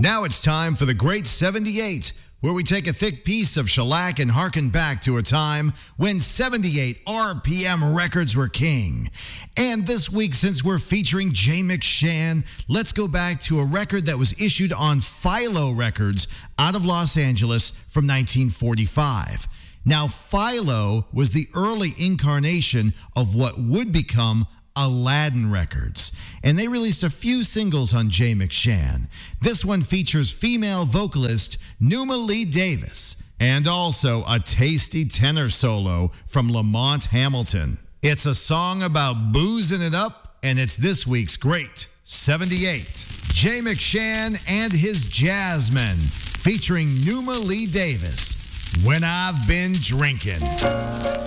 Now it's time for the Great 78, where we take a thick piece of shellac and harken back to a time when 78 RPM records were king. And this week, since we're featuring Jay McShann, let's go back to a record that was issued on Philo Records out of Los Angeles from 1945. Now, Philo was the early incarnation of what would become Aladdin Records, and they released a few singles on Jay McShann. This one features female vocalist Numa Lee Davis, and also a tasty tenor solo from Lamont Hamilton. It's a song about boozing it up, and it's this week's Great 78. Jay McShann and his Jazzmen, featuring Numa Lee Davis, When I've Been Drinking.